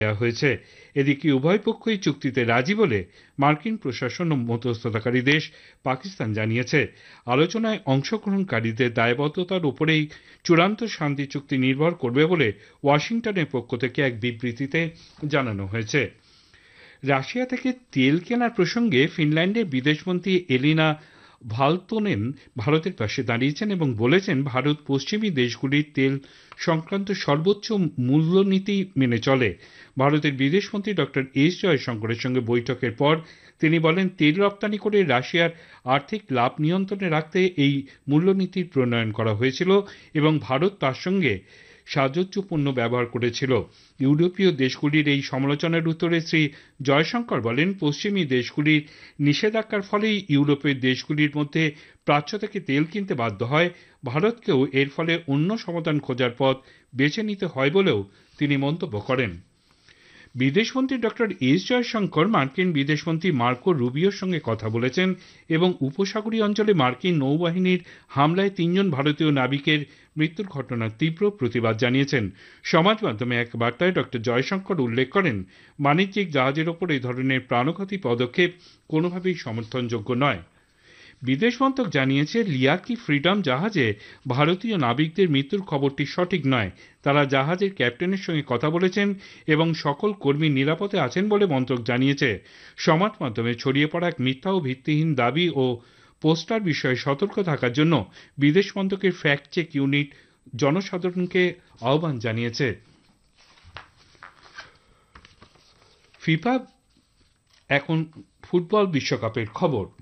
দেওয়া হয়েছে। এদিকে উভয় পক্ষই চুক্তিতে রাজি বলে মার্কিন প্রশাসন ও মধ্যস্থতাকারী দেশ পাকিস্তান জানিয়েছে। আলোচনায় অংশগ্রহণকারীদের দায়বদ্ধতার উপরেই চূড়ান্ত শান্তি চুক্তি নির্ভর করবে বলে ওয়াশিংটনের পক্ষ থেকে এক বিবৃতিতে জানানো হয়েছে। রাশিয়া থেকে তেল কেনার প্রসঙ্গে ফিনল্যান্ডের বিদেশমন্ত্রী এলিনা ভালতোনেন ভারতের পাশে দাঁড়িয়েছেন এবং বলেছেন, ভারত পশ্চিমী দেশগুলির তেল সংক্রান্ত সর্বোচ্চ মূল্যনীতি মেনে চলে। ভারতের বিদেশমন্ত্রী ডক্টর এস জয়শঙ্করের সঙ্গে বৈঠকের পর তিনি বলেন, তেল রপ্তানি করে রাশিয়ার আর্থিক লাভ নিয়ন্ত্রণে রাখতে এই মূল্যনীতির প্রণয়ন করা হয়েছিল এবং ভারত তার সঙ্গে সাহায্যপূর্ণ ব্যবহার করেছিল। ইউরোপীয় দেশগুলির এই সমালোচনার উত্তরে শ্রী জয়শঙ্কর বলেন, পশ্চিমী দেশগুলির নিষেধাজ্ঞার ফলেই ইউরোপের দেশগুলির মধ্যে প্রাচ্য থেকে তেল কিনতে বাধ্য হয়। ভারতকেও এর ফলে অন্য সমাধান খোঁজার পথ বেছে নিতে হয় বলেও তিনি মন্তব্য করেন। বিদেশমন্ত্রী ডক্টর এস জয়শঙ্কর মার্কিন বিদেশমন্ত্রী মার্কো রুবিওর সঙ্গে কথা বলেছেন এবং উপসাগরীয় অঞ্চলে মার্কিন নৌবাহিনীর হামলায় 3 জন ভারতীয় নাবিকের মৃত্যুর ঘটনার তীব্র প্রতিবাদ জানিয়েছেন। সমাজ মাধ্যমে এক বার্তায় ডক্টর জয়শঙ্কর উল্লেখ করেন, বাণিজ্যিক জাহাজের ওপর এই ধরনের প্রাণঘাতী পদক্ষেপ কোনোভাবেই সমর্থনযোগ্য নয়। বিদেশ মন্ত্রক জানিয়েছে, লিয়াকি ফ্রিডম জাহাজে ভারতীয় নাবিকদের মৃত্যুর খবরটি সঠিক নয়। তারা জাহাজের ক্যাপ্টেনের সঙ্গে কথা বলেছেন এবং সকল কর্মী নিরাপদে আছেন বলে মন্ত্রক জানিয়েছে। সমাজ মাধ্যমে ছড়িয়ে পড়া এক মিথ্যা ও ভিত্তিহীন দাবি ও পোস্টার বিষয়ে সতর্ক থাকার জন্য বিদেশ মন্ত্রকের ফ্যাক্ট চেক ইউনিট জনসাধারণকে আহ্বান জানিয়েছে। ফিফা এখন ফুটবল বিশ্বকাপের খবর।